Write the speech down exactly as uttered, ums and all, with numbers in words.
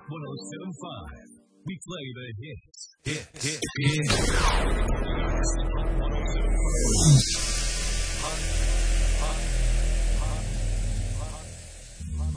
one oh seven point five. We play the hits. Hit, hit, hit.